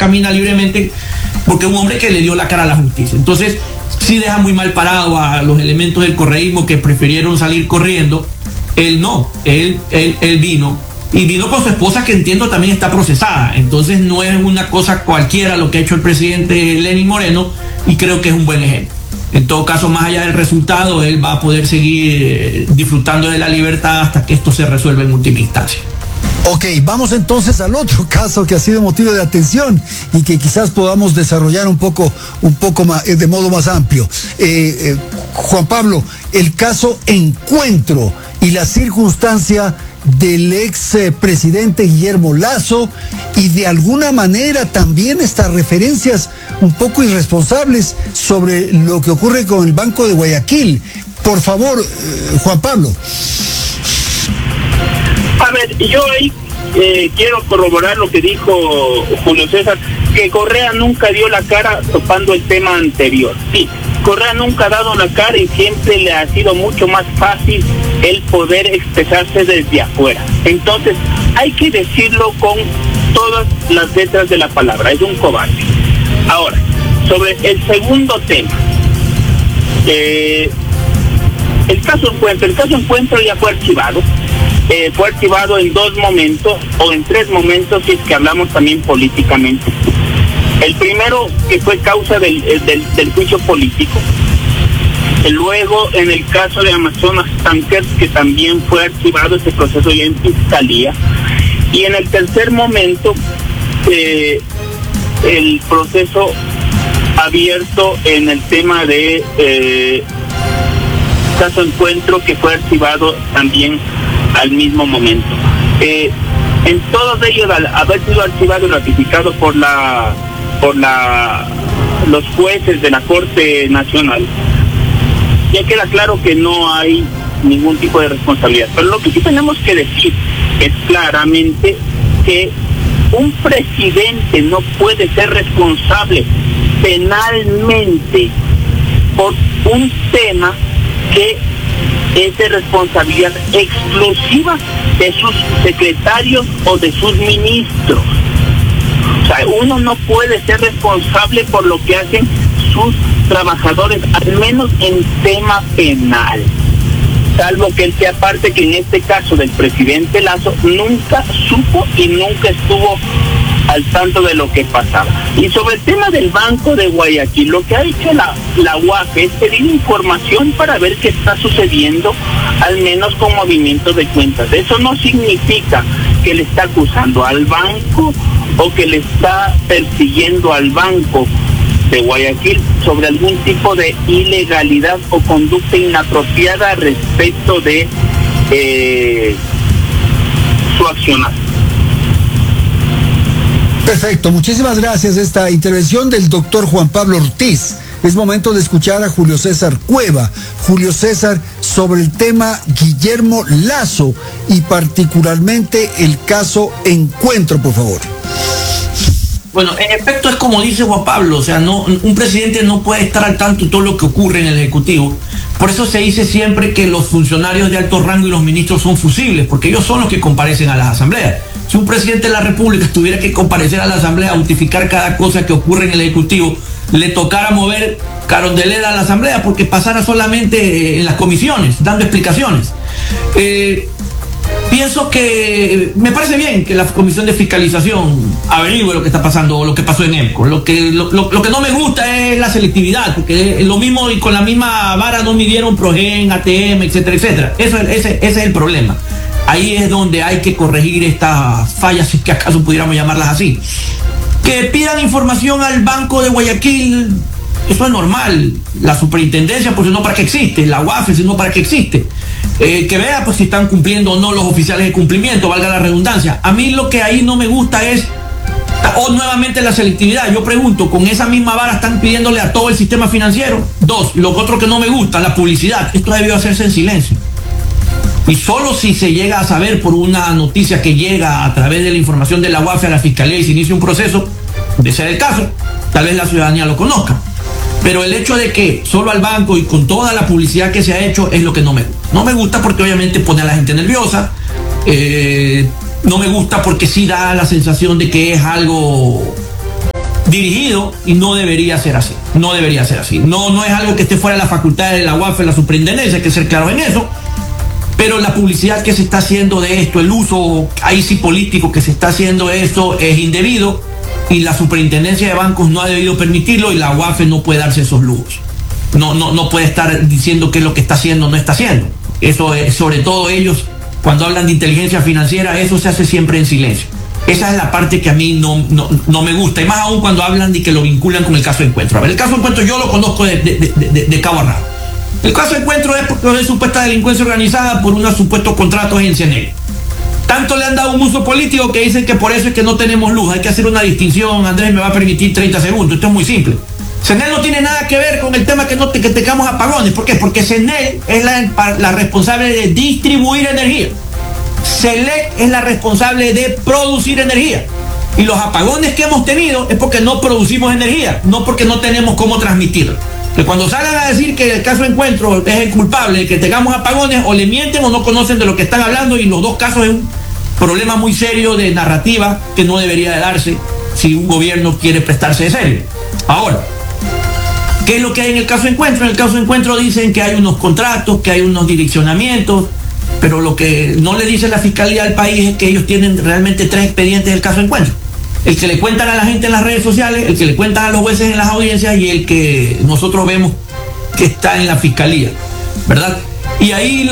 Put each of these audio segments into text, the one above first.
camina libremente, porque es un hombre que le dio la cara a la justicia. Entonces, sí deja muy mal parado a los elementos del correísmo que prefirieron salir corriendo. Él no, él vino. Y vino con su esposa, que entiendo también está procesada. Entonces no es una cosa cualquiera lo que ha hecho el presidente Lenín Moreno, y creo que es un buen ejemplo. En todo caso, más allá del resultado, él va a poder seguir disfrutando de la libertad hasta que esto se resuelva en última instancia. Ok, vamos entonces al otro caso que ha sido motivo de atención y que quizás podamos desarrollar un poco más, de modo más amplio. Juan Pablo, el caso Encuentro y la circunstancia del ex presidente Guillermo Lasso, y de alguna manera también estas referencias un poco irresponsables sobre lo que ocurre con el Banco de Guayaquil. Por favor, Juan Pablo. A ver, yo ahí quiero corroborar lo que dijo Julio César, que Correa nunca dio la cara topando el tema anterior. Sí, Correa nunca ha dado la cara y siempre le ha sido mucho más fácil el poder expresarse desde afuera. Entonces, hay que decirlo con todas las letras de la palabra, es un cobarde. Ahora, sobre el segundo tema, el caso Encuentro ya fue archivado. Fue archivado en 2 momentos o en 3 momentos, si es que hablamos también políticamente. El primero, que fue causa del juicio político. Luego, en el caso de Amazonas Tankers, que también fue archivado ese proceso ya en fiscalía. Y en el tercer momento, el proceso abierto en el tema de caso Encuentro, que fue archivado también al mismo momento. En todos ellos, al haber sido archivado y ratificado por los jueces de la Corte Nacional, ya queda claro que no hay ningún tipo de responsabilidad. Pero lo que sí tenemos que decir es claramente que un presidente no puede ser responsable penalmente por un tema que es de responsabilidad exclusiva de sus secretarios o de sus ministros. O sea, uno no puede ser responsable por lo que hacen sus trabajadores, al menos en tema penal. Salvo que él sea parte, que en este caso del presidente Lasso nunca supo y nunca estuvo al tanto de lo que pasaba. Y sobre el tema del Banco de Guayaquil, lo que ha hecho la UAF es pedir información para ver qué está sucediendo, al menos con movimiento de cuentas. Eso no significa que le está acusando al banco o que le está persiguiendo al Banco de Guayaquil sobre algún tipo de ilegalidad o conducta inapropiada respecto de su accionar. Perfecto, muchísimas gracias. Esta intervención del doctor Juan Pablo Ortiz. Es momento de escuchar a Julio César Cueva. Julio César, sobre el tema Guillermo Lasso y particularmente el caso Encuentro, por favor. Bueno, en efecto es como dice Juan Pablo, o sea, un presidente no puede estar al tanto de todo lo que ocurre en el Ejecutivo. Por eso se dice siempre que los funcionarios de alto rango y los ministros son fusibles, porque ellos son los que comparecen a las asambleas. Si un presidente de la República tuviera que comparecer a la asamblea a justificar cada cosa que ocurre en el Ejecutivo, le tocara mover Carondelet a la asamblea porque pasara solamente en las comisiones, dando explicaciones. Pienso que me parece bien que la Comisión de Fiscalización averigüe lo que está pasando o lo que pasó en EMCO. Lo que no me gusta es la selectividad, porque lo mismo y con la misma vara no midieron Progen, ATM, etcétera, etcétera. Ese es el problema. Ahí es donde hay que corregir estas fallas, si es que acaso pudiéramos llamarlas así. Que pidan información al Banco de Guayaquil, eso es normal. La superintendencia, pues no para qué existe. La UAF, no para qué existe. Que vea pues si están cumpliendo o no los oficiales de cumplimiento, valga la redundancia. A mí lo que ahí no me gusta es nuevamente la selectividad. Yo pregunto, ¿con esa misma vara están pidiéndole a todo el sistema financiero? 2, lo otro que no me gusta, la publicidad. Esto debió hacerse en silencio. Y solo si se llega a saber por una noticia que llega a través de la información de la UAF a la Fiscalía y se inicia un proceso, de ser el caso, tal vez la ciudadanía lo conozca. Pero el hecho de que solo al banco y con toda la publicidad que se ha hecho es lo que no me gusta. No me gusta porque obviamente pone a la gente nerviosa. No me gusta porque sí da la sensación de que es algo dirigido y no debería ser así. No debería ser así. No es algo que esté fuera de la facultad de la UAF, de la superintendencia, hay que ser claro en eso. Pero la publicidad que se está haciendo de esto, el uso ahí sí político que se está haciendo de esto es indebido y la superintendencia de bancos no ha debido permitirlo y la UAF no puede darse esos lujos. No puede estar diciendo que lo que está haciendo no está haciendo. Eso es, sobre todo ellos, cuando hablan de inteligencia financiera, eso se hace siempre en silencio. Esa es la parte que a mí no me gusta, y más aún cuando hablan de que lo vinculan con el caso Encuentro. A ver, el caso Encuentro yo lo conozco de cabo a rabo. El caso Encuentro es porque es supuesta delincuencia organizada por unos supuestos contratos en CNE. Tanto le han dado un uso político que dicen que por eso es que no tenemos luz. Hay que hacer una distinción. Andrés me va a permitir 30 segundos. Esto es muy simple. CNE no tiene nada que ver con el tema que tengamos apagones. ¿Por qué? Porque CNE es la responsable de distribuir energía. CELEC es la responsable de producir energía. Y los apagones que hemos tenido es porque no producimos energía, no porque no tenemos cómo transmitirla. Que cuando salgan a decir que el caso Encuentro es el culpable de que tengamos apagones, o le mienten o no conocen de lo que están hablando, y los dos casos es un problema muy serio de narrativa que no debería de darse si un gobierno quiere prestarse de serio. Ahora, ¿qué es lo que hay en el caso Encuentro? En el caso Encuentro dicen que hay unos contratos, que hay unos direccionamientos, pero lo que no le dice la Fiscalía al país es que ellos tienen realmente 3 expedientes del caso Encuentro. El que le cuentan a la gente en las redes sociales, el que le cuentan a los jueces en las audiencias y el que nosotros vemos que está en la Fiscalía, ¿verdad? Y ahí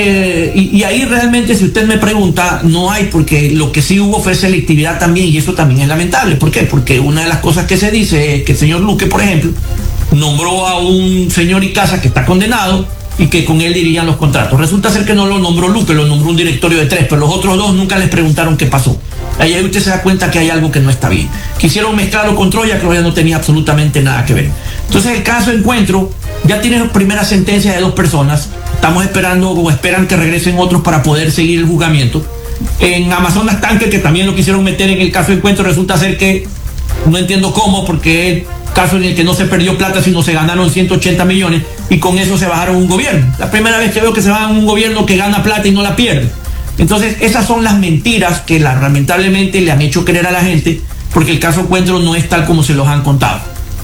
ahí realmente, si usted me pregunta, no hay, porque lo que sí hubo fue selectividad también, y eso también es lamentable. ¿Por qué? Porque una de las cosas que se dice es que el señor Luque, por ejemplo, nombró a un señor Icaza que está condenado y que con él dirían los contratos. Resulta ser que no lo nombró Luque, lo nombró un directorio de 3, pero los otros 2 nunca les preguntaron qué pasó. Ahí usted se da cuenta que hay algo que no está bien. Quisieron mezclarlo con Troya, que Troya no tenía absolutamente nada que ver. Entonces el caso Encuentro ya tiene la primera sentencia de 2 personas. Estamos esperando, o esperan que regresen otros para poder seguir el juzgamiento. En Amazonas Tanque, que también lo quisieron meter en el caso Encuentro, resulta ser que no entiendo cómo, porque es caso en el que no se perdió plata, sino se ganaron 180 millones y con eso se bajaron un gobierno. La primera vez que veo que se baja un gobierno que gana plata y no la pierde. Entonces, esas son las mentiras que lamentablemente le han hecho creer a la gente, porque el caso Encuentro no es tal como se los han contado.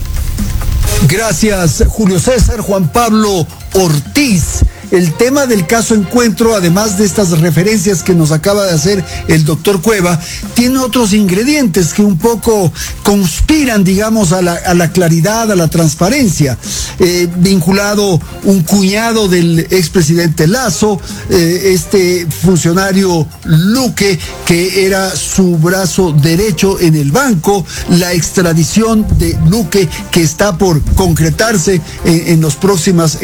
Gracias, Julio César. Juan Pablo Ortiz. El tema del caso Encuentro, además de estas referencias que nos acaba de hacer el doctor Cueva, tiene otros ingredientes que un poco conspiran, digamos, a la claridad, a la transparencia. Vinculado un cuñado del expresidente Lasso, este funcionario Luque, que era su brazo derecho en el banco, la extradición de Luque, que está por concretarse en las próximas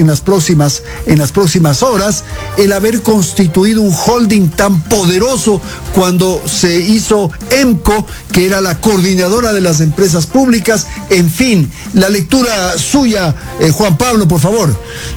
horas, el haber constituido un holding tan poderoso cuando se hizo EMCO, que era la coordinadora de las empresas públicas. En fin, la lectura suya, Juan Pablo, por favor.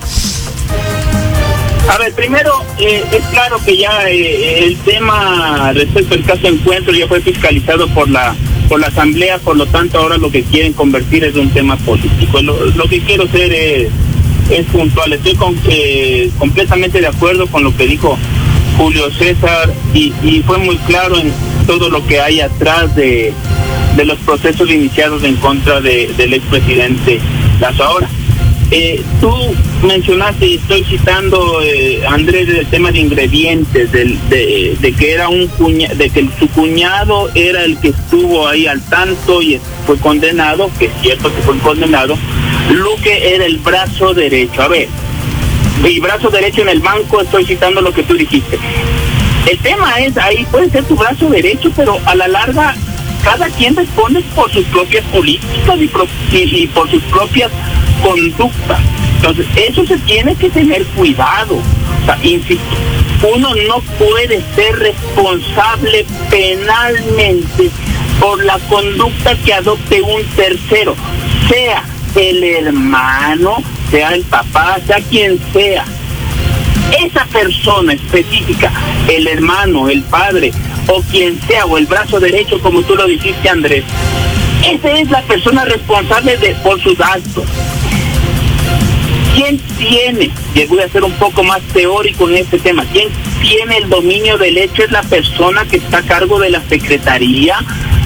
A ver, primero, es claro que ya el tema respecto al caso Encuentro ya fue fiscalizado por la Asamblea, por lo tanto ahora lo que quieren convertir es un tema político. Lo que quiero hacer es puntual. Estoy completamente de acuerdo con lo que dijo Julio César y fue muy claro en todo lo que hay atrás de los procesos iniciados en contra del expresidente Lasso. Ahora, tú mencionaste, y estoy citando, Andrés, el tema de ingredientes, de que era de que su cuñado era el que estuvo ahí al tanto y fue condenado, que es cierto que fue condenado. Luque era el brazo derecho. A ver, y brazo derecho en el banco, estoy citando lo que tú dijiste. El tema es, ahí puede ser tu brazo derecho, pero a la larga cada quien responde por sus propias políticas y por sus propias conductas. Entonces, eso se tiene que tener cuidado. O sea, insisto, uno no puede ser responsable penalmente por la conducta que adopte un tercero, sea el hermano, sea el papá, sea quien sea. Esa persona específica, el hermano, el padre, o quien sea, o el brazo derecho, como tú lo dijiste, Andrés, esa es la persona responsable por sus actos. ¿Quién tiene, y voy a ser un poco más teórico en este tema, quién tiene el dominio del hecho? Es la persona que está a cargo de la secretaría,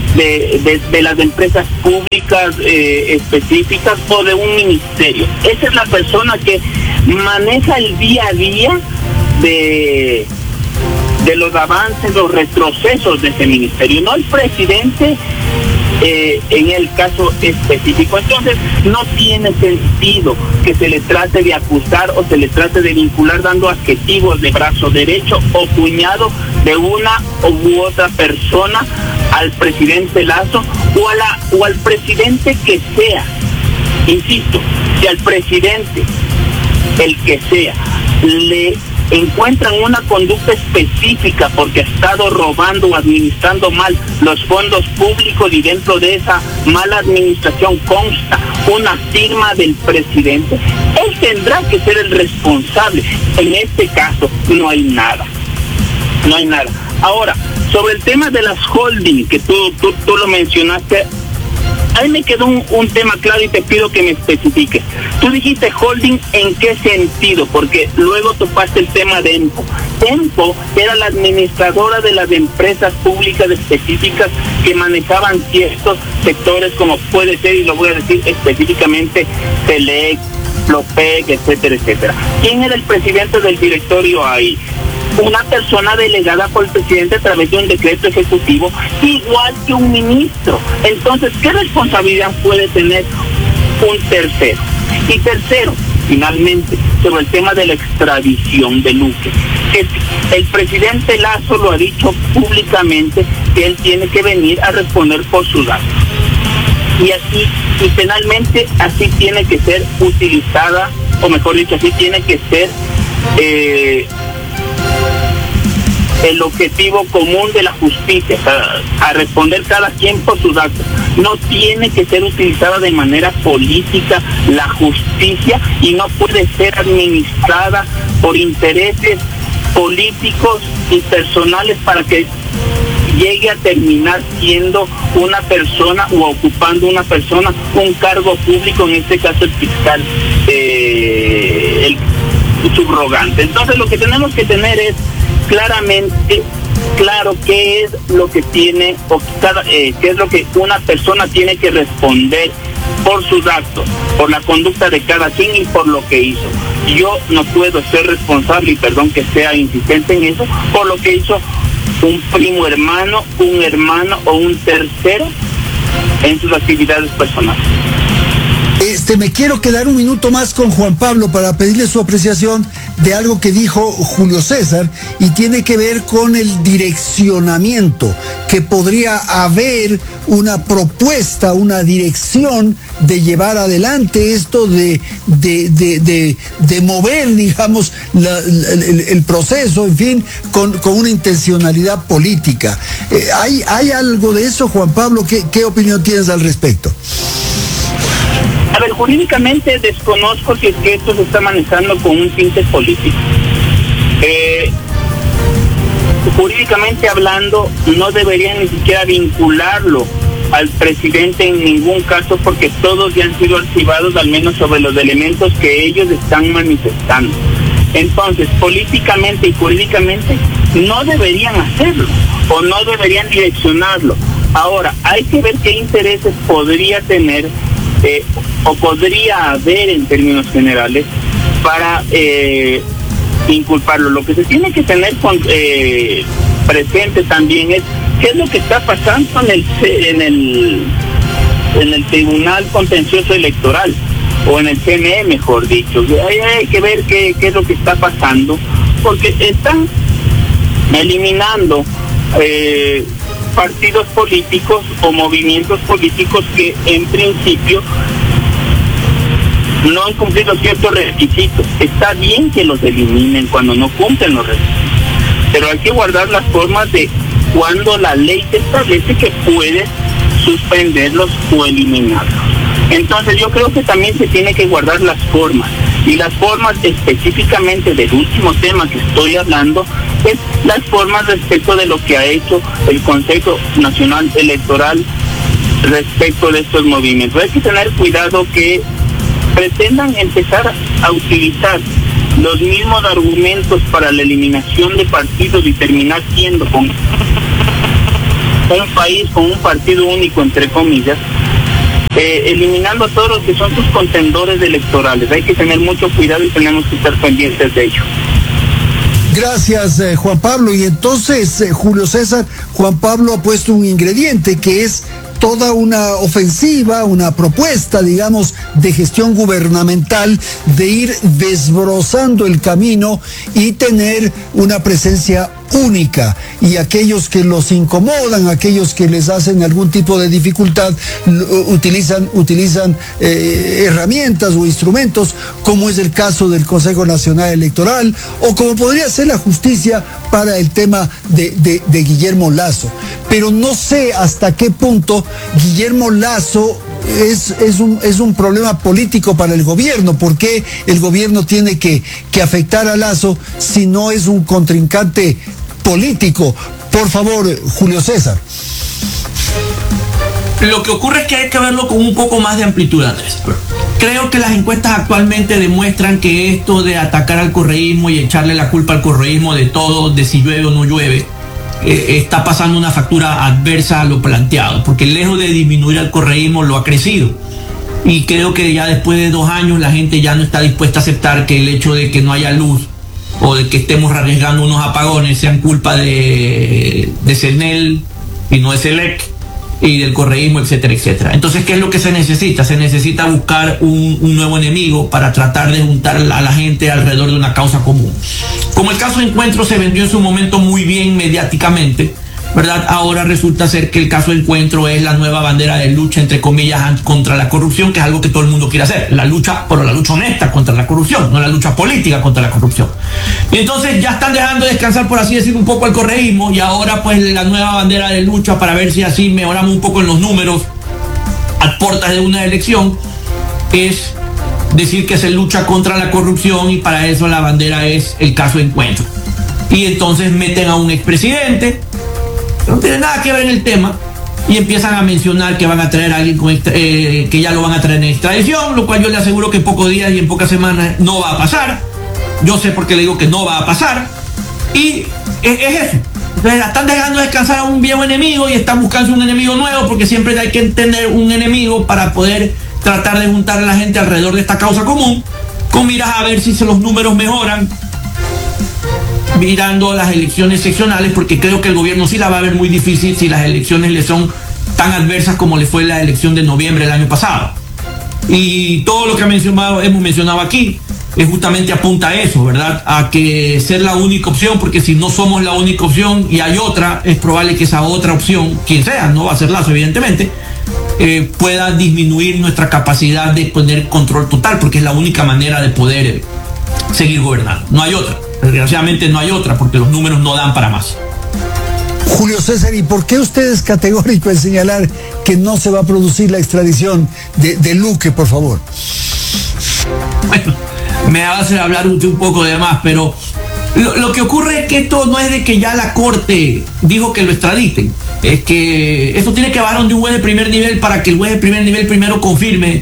de las empresas públicas específicas o de un ministerio. Esa es la persona que maneja el día a día de los avances, los retrocesos de ese ministerio, no el presidente en el caso específico. Entonces no tiene sentido que se le trate de acusar o se le trate de vincular dando adjetivos de brazo derecho o cuñado de una u otra persona al presidente Lasso o al presidente que sea. Insisto, si al presidente, el que sea, le encuentran una conducta específica porque ha estado robando o administrando mal los fondos públicos y dentro de esa mala administración consta una firma del presidente, él tendrá que ser el responsable. En este caso no hay nada. Ahora, sobre el tema de las holding que tú lo mencionaste, ahí me quedó un tema claro y te pido que me especifiques. Tú dijiste holding, ¿en qué sentido? Porque luego topaste el tema de EMPO. EMPO era la administradora de las empresas públicas específicas que manejaban ciertos sectores, como puede ser, y lo voy a decir específicamente, Selec, Plopec, etcétera, etcétera. ¿Quién era el presidente del directorio ahí? Una persona delegada por el presidente a través de un decreto ejecutivo, igual que un ministro. Entonces, ¿qué responsabilidad puede tener un tercero? Y tercero, finalmente, sobre el tema de la extradición de Luque. El presidente Lasso lo ha dicho públicamente que él tiene que venir a responder por sus actos. Y penalmente así tiene que ser utilizada, o mejor dicho, así tiene que ser el objetivo común de la justicia, a responder cada quien por sus actos. No tiene que ser utilizada de manera política la justicia y no puede ser administrada por intereses políticos y personales para que llegue a terminar siendo una persona o ocupando una persona un cargo público, en este caso el fiscal, el subrogante. Entonces lo que tenemos que tener es claramente claro qué es lo que tiene qué es lo que una persona tiene que responder por sus actos, por la conducta de cada quien y por lo que hizo. Yo no puedo ser responsable, y perdón que sea insistente en eso, por lo que hizo un primo hermano, un hermano o un tercero en sus actividades personales. Me quiero quedar un minuto más con Juan Pablo para pedirle su apreciación de algo que dijo Julio César y tiene que ver con el direccionamiento, que podría haber una propuesta, una dirección de llevar adelante esto de mover, digamos, el proceso, en fin, con una intencionalidad política. ¿Hay algo de eso, Juan Pablo? ¿Qué opinión tienes al respecto? A ver, jurídicamente desconozco si es que esto se está manejando con un tinte político. Jurídicamente hablando, no deberían ni siquiera vincularlo al presidente en ningún caso, porque todos ya han sido archivados, al menos sobre los elementos que ellos están manifestando. Entonces, políticamente y jurídicamente no deberían hacerlo o no deberían direccionarlo. Ahora, hay que ver qué intereses podría tener o podría haber en términos generales para inculparlo. Lo que se tiene que tener presente también es qué es lo que está pasando en el Tribunal Contencioso Electoral, o en el CNE, mejor dicho. Hay que ver qué es lo que está pasando, porque están eliminando partidos políticos o movimientos políticos que en principio no han cumplido ciertos requisitos. Está bien que los eliminen cuando no cumplen los requisitos, pero hay que guardar las formas de cuando la ley te establece que puedes suspenderlos o eliminarlos. Entonces yo creo que también se tiene que guardar las formas, y las formas específicamente del último tema que estoy hablando es las formas respecto de lo que ha hecho el Consejo Nacional Electoral respecto de estos movimientos. Hay que tener cuidado que pretendan empezar a utilizar los mismos argumentos para la eliminación de partidos y terminar siendo con un país con un partido único, entre comillas, eliminando a todos los que son sus contendores electorales. Hay que tener mucho cuidado y tenemos que estar pendientes de ello. Gracias, Juan Pablo. Y entonces, Julio César, Juan Pablo ha puesto un ingrediente que es toda una ofensiva, una propuesta, digamos, de gestión gubernamental, de ir desbrozando el camino y tener una presencia única, y aquellos que los incomodan, aquellos que les hacen algún tipo de dificultad, utilizan herramientas o instrumentos, como es el caso del Consejo Nacional Electoral, o como podría ser la justicia para el tema de Guillermo Lasso. Pero no sé hasta qué punto Guillermo Lasso es un problema político para el gobierno. ¿Por qué el gobierno tiene que afectar a Lasso si no es un contrincante político? Por favor, Julio César. Lo que ocurre es que hay que verlo con un poco más de amplitud, Andrés. Creo que las encuestas actualmente demuestran que esto de atacar al correísmo y echarle la culpa al correísmo de todo, de si llueve o no llueve, está pasando una factura adversa a lo planteado, porque lejos de disminuir al correísmo lo ha crecido. Y creo que ya después de 2 años la gente ya no está dispuesta a aceptar que el hecho de que no haya luz o de que estemos arriesgando unos apagones sean culpa de CENEL y no de SELEC y del correísmo, etcétera, etcétera. Entonces, ¿qué es lo que se necesita? Se necesita buscar un nuevo enemigo para tratar de juntar a la gente alrededor de una causa común. Como el caso de Encuentro se vendió en su momento muy bien mediáticamente, ¿verdad? Ahora resulta ser que el caso de Encuentro es la nueva bandera de lucha, entre comillas, contra la corrupción, que es algo que todo el mundo quiere hacer. La lucha, pero la lucha honesta contra la corrupción, no la lucha política contra la corrupción. Y entonces ya están dejando descansar, por así decirlo, un poco al correísmo, y ahora pues la nueva bandera de lucha, para ver si así mejoramos un poco en los números a puertas de una elección, es decir que se lucha contra la corrupción, y para eso la bandera es el caso de Encuentro. Y entonces meten a un expresidente, no tiene nada que ver en el tema, y empiezan a mencionar que van a traer a alguien que ya lo van a traer en extradición, lo cual yo le aseguro que en pocos días y en pocas semanas no va a pasar. Yo sé por qué le digo que no va a pasar, y es eso. Entonces están dejando descansar a un viejo enemigo y están buscando un enemigo nuevo, porque siempre hay que tener un enemigo para poder tratar de juntar a la gente alrededor de esta causa común, con miras a ver si los números mejoran mirando las elecciones seccionales, porque creo que el gobierno sí la va a ver muy difícil si las elecciones le son tan adversas como le fue la elección de noviembre del año pasado. Y todo lo que hemos mencionado aquí es justamente apunta a eso, ¿verdad? A que ser la única opción, porque si no somos la única opción y hay otra, es probable que esa otra opción, quien sea, no va a ser Lasso evidentemente, pueda disminuir nuestra capacidad de tener control total, porque es la única manera de poder seguir gobernando. No hay otra. Desgraciadamente no hay otra, porque los números no dan para más. Julio César, ¿y por qué usted es categórico en señalar que no se va a producir la extradición de Luque, por favor? Bueno, me va a hacer hablar un poco de más, pero lo que ocurre es que esto no es de que ya la Corte dijo que lo extraditen. Es que esto tiene que bajar de un juez de primer nivel para que el juez de primer nivel primero confirme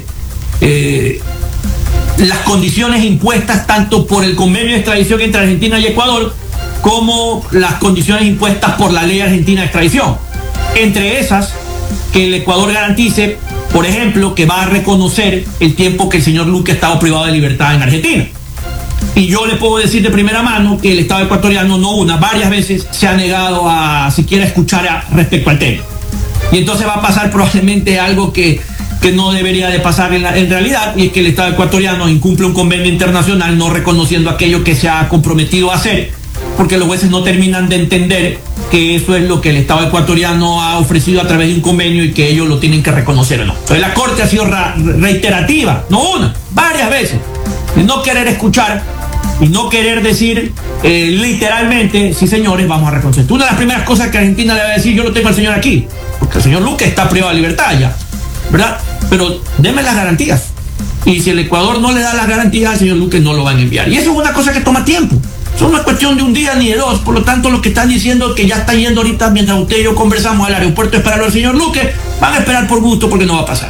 las condiciones impuestas tanto por el convenio de extradición entre Argentina y Ecuador, como las condiciones impuestas por la ley argentina de extradición. Entre esas, que el Ecuador garantice, por ejemplo, que va a reconocer el tiempo que el señor Luque ha estado privado de libertad en Argentina. Y yo le puedo decir de primera mano que el Estado ecuatoriano varias veces se ha negado a siquiera escuchar respecto al tema. Y entonces va a pasar probablemente algo que no debería de pasar en realidad, y es que el Estado ecuatoriano incumple un convenio internacional no reconociendo aquello que se ha comprometido a hacer, porque los jueces no terminan de entender que eso es lo que el Estado ecuatoriano ha ofrecido a través de un convenio y que ellos lo tienen que reconocer o no. Entonces la Corte ha sido reiterativa, no una, varias veces, de no querer escuchar y no querer decir literalmente, sí señores, vamos a reconocer. Una de las primeras cosas que Argentina le va a decir: yo lo tengo al señor aquí, porque el señor Luque está privado de libertad ya, ¿verdad? Pero denme las garantías. Y si el Ecuador no le da las garantías, al señor Luque no lo van a enviar. Y eso es una cosa que toma tiempo. Eso no es cuestión de un día ni de dos. Por lo tanto, los que están diciendo que ya están yendo ahorita, mientras usted y yo conversamos, al aeropuerto a esperarlo al señor Luque, van a esperar por gusto, porque no va a pasar.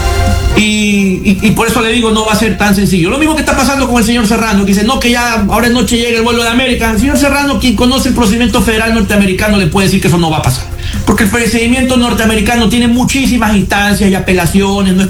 Y por eso le digo, no va a ser tan sencillo. Lo mismo que está pasando con el señor Serrano, que dice, no, que ya ahora en noche llega el vuelo de América. El señor Serrano, quien conoce el procedimiento federal norteamericano, le puede decir que eso no va a pasar. Porque el procedimiento norteamericano tiene muchísimas instancias y apelaciones, no es